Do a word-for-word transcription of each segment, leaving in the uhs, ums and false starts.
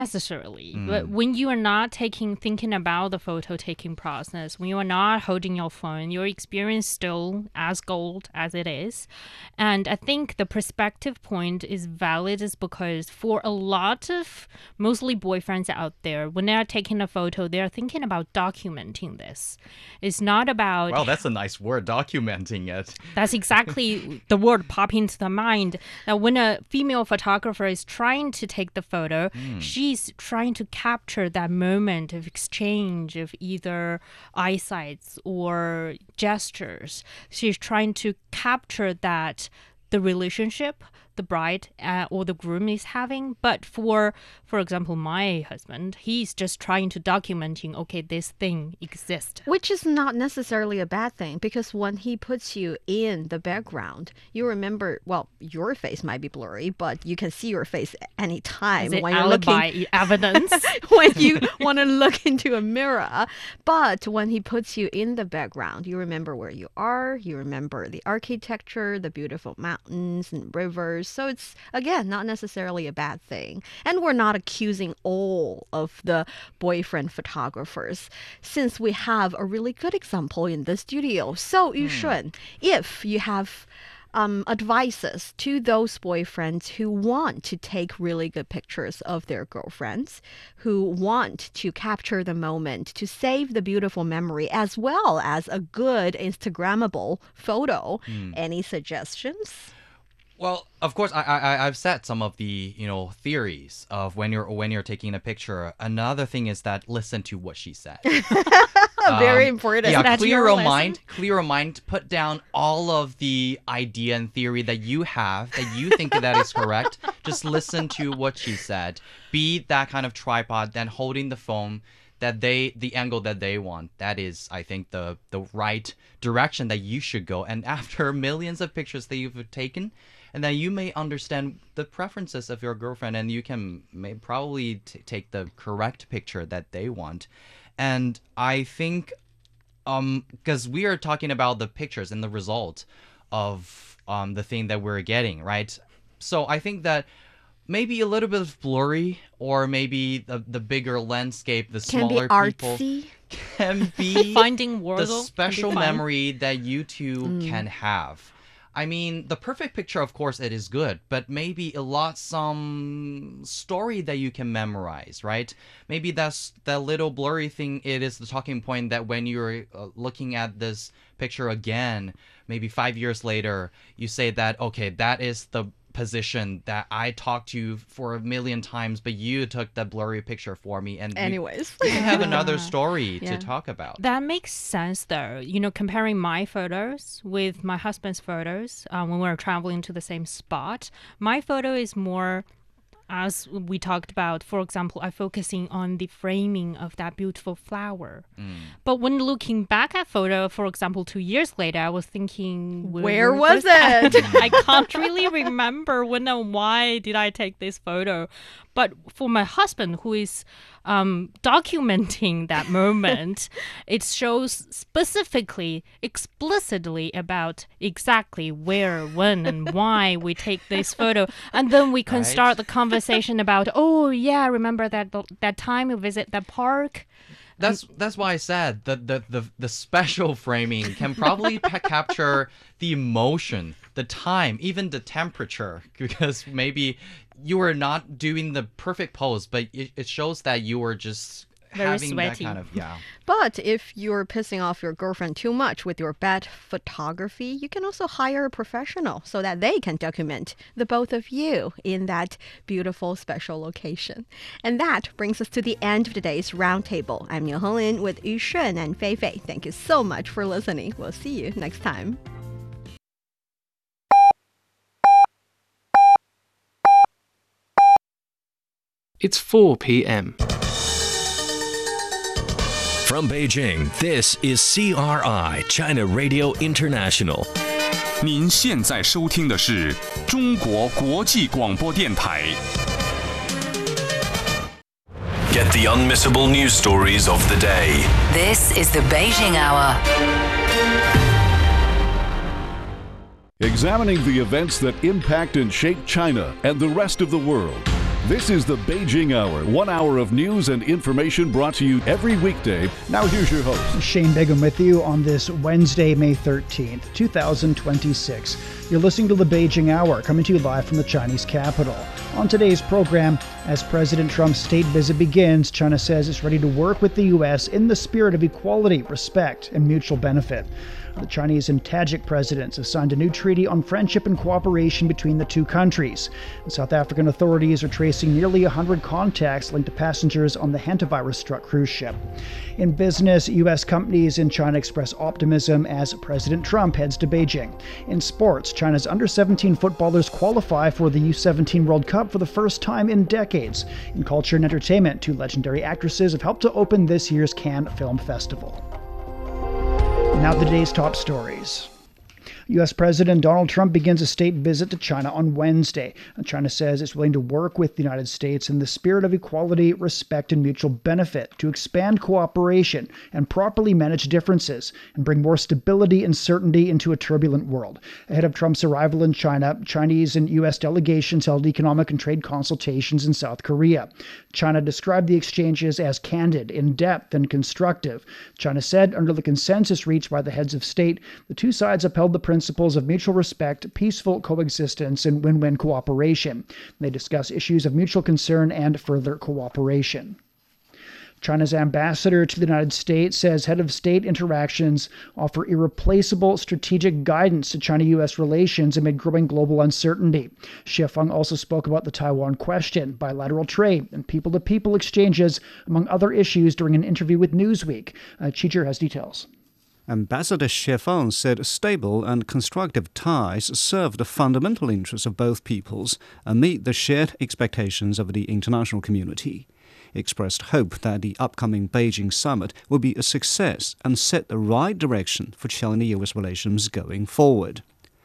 necessarily. Mm. But when you are not taking, thinking about the photo taking process, when you are not holding your phone, your experience still as gold as it is. And I think the perspective point is valid is because for a lot of mostly boyfriends out there, when they are taking a photo, they are thinking about documenting this. It's not about... Well, that's a nice word, documenting it. That's exactly the word popping into the mind. Now, when a female photographer is trying to take the photo, mm. she's trying to capture that moment of exchange of either eyesights or gestures. She's trying to capture that, the relationship the bride uh, or the groom is having. But for, for example, my husband, he's just trying to documenting, okay, this thing exists. Which is not necessarily a bad thing, because when he puts you in the background, you remember, well, your face might be blurry, but you can see your face anytime. Is it when you're alibi looking, evidence? when you want to look into a mirror. But when he puts you in the background, you remember where you are, you remember the architecture, the beautiful mountains and rivers. So it's, again, not necessarily a bad thing. And we're not accusing all of the boyfriend photographers, since we have a really good example in the studio. So, Yushun, mm. if you have um, advices to those boyfriends who want to take really good pictures of their girlfriends, who want to capture the moment, to save the beautiful memory, as well as a good Instagrammable photo, mm. any suggestions? Well, of course, I, I I've said some of the you know theories of when you're when you're taking a picture. Another thing is that listen to what she said. Very um, important. Yeah, That's clear your your lesson? mind, clear your mind. Put down all of the idea and theory that you have that you think that is correct. Just listen to what she said. Be that kind of tripod, then holding the phone. That they, the angle that they want, that is, I think, the the right direction that you should go. And after millions of pictures that you've taken, and then you may understand the preferences of your girlfriend, and you can may probably t- take the correct picture that they want. And I think, um, because we are talking about the pictures and the result of um the thing that we're getting, right? So I think that. Maybe a little bit of blurry, or maybe the the bigger landscape, the can smaller be people artsy. can be finding the special memory that you two mm. can have. I mean, the perfect picture, of course, it is good, but maybe a lot some story that you can memorize, right? Maybe that's that little blurry thing. It is the talking point that when you're uh, looking at this picture again, maybe five years later, you say that, okay, that is the position that I talked to you for a million times, but you took that blurry picture for me, and anyways we, we can have another story yeah. to talk about. That makes sense, though. You know, comparing my photos with my husband's photos uh, when we were traveling to the same spot, my photo is more, as we talked about, for example, I'm focusing on the framing of that beautiful flower. Mm. But when looking back at photo, for example, two years later, I was thinking, where, where was, was it? I can't really remember when and why did I take this photo. But for my husband, who is um, documenting that moment, it shows specifically, explicitly about exactly where, when, and why we take this photo. And then we can Right. start the conversation about, oh, yeah, remember that that time we visit the park? That's that's why I said that the, the, the special framing can probably pa- capture the emotion, the time, even the temperature, because maybe you were not doing the perfect pose, but it, it shows that you were just Very having sweaty. that kind of, yeah. But if you're pissing off your girlfriend too much with your bad photography, you can also hire a professional so that they can document the both of you in that beautiful special location. And that brings us to the end of today's roundtable. I'm Niu Honglin with Yu Shun and Fei Fei. Thank you so much for listening. We'll see you next time. It's four p.m. From Beijing, this is C R I, China Radio International. 您现在收听的是中国国际广播电台。 Get the unmissable news stories of the day. This is the Beijing Hour. Examining the events that impact and shape China and the rest of the world. This is the Beijing Hour, one hour of news and information brought to you every weekday. Now here's your host, Shane Bigham, with you on this Wednesday, May thirteenth, two thousand twenty-six. You're listening to the Beijing Hour, coming to you live from the Chinese capital. On today's program, as President Trump's state visit begins, China says it's ready to work with the U S in the spirit of equality, respect, and mutual benefit. The Chinese and Tajik presidents have signed a new treaty on friendship and cooperation between the two countries. And South African authorities are tracing nearly one hundred contacts linked to passengers on the hantavirus-struck cruise ship. In business, U S companies in China express optimism as President Trump heads to Beijing. In sports, China's under seventeen footballers qualify for the U seventeen World Cup for the first time in decades. In culture and entertainment, two legendary actresses have helped to open this year's Cannes Film Festival. Now today's top stories. U S President Donald Trump begins a state visit to China on Wednesday. China says it's willing to work with the United States in the spirit of equality, respect, and mutual benefit to expand cooperation and properly manage differences and bring more stability and certainty into a turbulent world. Ahead of Trump's arrival in China, Chinese and U S delegations held economic and trade consultations in South Korea. China described the exchanges as candid, in-depth, and constructive. China said, under the consensus reached by the heads of state, the two sides upheld the principles of mutual respect, peaceful coexistence, and win-win cooperation. They discuss issues of mutual concern and further cooperation. China's ambassador to the United States says head of state interactions offer irreplaceable strategic guidance to China-U S relations amid growing global uncertainty. Xie Feng also spoke about the Taiwan question, bilateral trade, and people-to-people exchanges, among other issues, during an interview with Newsweek. Uh, Chijer has details. Ambassador Xie Feng said stable and constructive ties serve the fundamental interests of both peoples and meet the shared expectations of the international community. He expressed hope that the upcoming Beijing summit will be a success and set the right direction for China-U S relations going forward.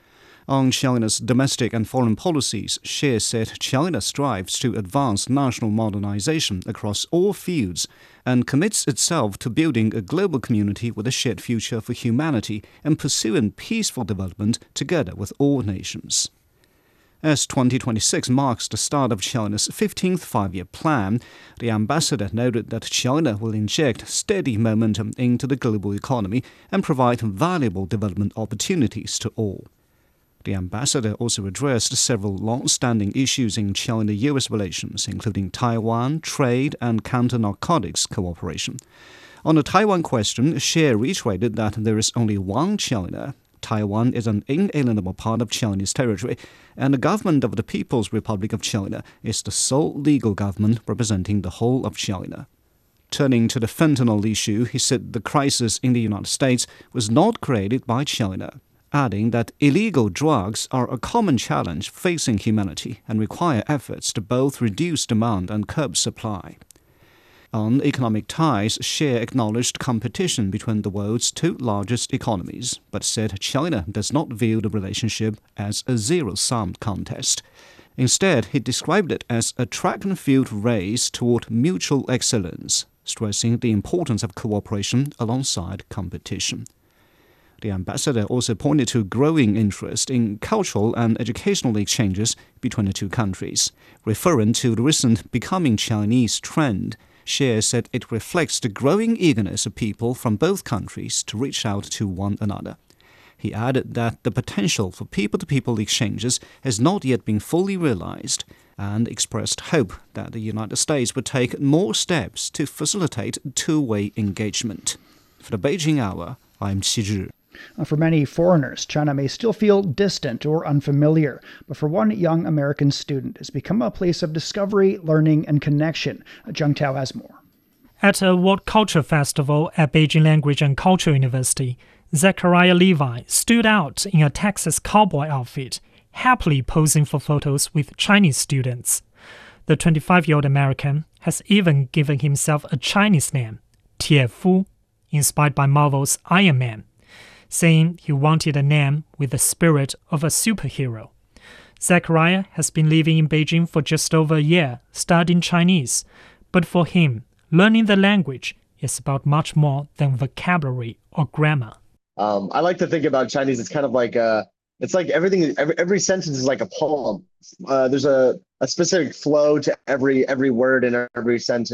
On China's domestic and foreign policies, Xie said China strives to advance national modernization across all fields and commits itself to building a global community with a shared future for humanity and pursuing peaceful development together with all nations. As twenty twenty-six marks the start of China's fifteenth five-year plan, the ambassador noted that China will inject steady momentum into the global economy and provide valuable development opportunities to all. The ambassador also addressed several long-standing issues in China-U S relations, including Taiwan, trade, and counter-narcotics cooperation. On the Taiwan question, Xie reiterated that there is only one China. Taiwan is an inalienable part of Chinese territory, and the government of the People's Republic of China is the sole legal government representing the whole of China. Turning to the fentanyl issue, he said the crisis in the United States was not created by China, adding that illegal drugs are a common challenge facing humanity and require efforts to both reduce demand and curb supply. On economic ties, Xie acknowledged competition between the world's two largest economies, but said China does not view the relationship as a zero-sum contest. Instead, he described it as a track-and-field race toward mutual excellence, stressing the importance of cooperation alongside competition. The ambassador also pointed to growing interest in cultural and educational exchanges between the two countries. Referring to the recent Becoming Chinese trend, Xie said it reflects the growing eagerness of people from both countries to reach out to one another. He added that the potential for people-to-people exchanges has not yet been fully realized, and expressed hope that the United States would take more steps to facilitate two-way engagement. For the Beijing Hour, I'm Qi Zhi. For many foreigners, China may still feel distant or unfamiliar, but for one young American student, it's become a place of discovery, learning, and connection. Zhang Tao has more. At a World Culture Festival at Beijing Language and Culture University, Zachariah Levi stood out in a Texas cowboy outfit, happily posing for photos with Chinese students. The twenty-five-year-old American has even given himself a Chinese name, Tie Fu, inspired by Marvel's Iron Man, saying he wanted a name with the spirit of a superhero. Zachariah has been living in Beijing for just over a year, studying Chinese, but for him, learning the language is about much more than vocabulary or grammar. Um, I like to think about Chinese. It's kind of like a, it's like everything. Every, every sentence is like a poem. Uh, there's a a specific flow to every every word and every sentence.